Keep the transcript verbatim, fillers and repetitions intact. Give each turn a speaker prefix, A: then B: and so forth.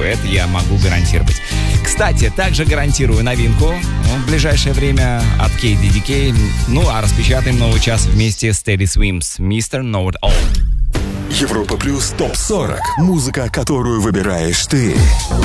A: новинку. Это я могу гарантировать. Кстати, также гарантирую новинку в ближайшее время от кей ди ди кей. Ну, а распечатаем новый час вместе с Teddy Swims. мистер Know It All.
B: Европа Плюс топ сорок. Музыка, которую выбираешь ты.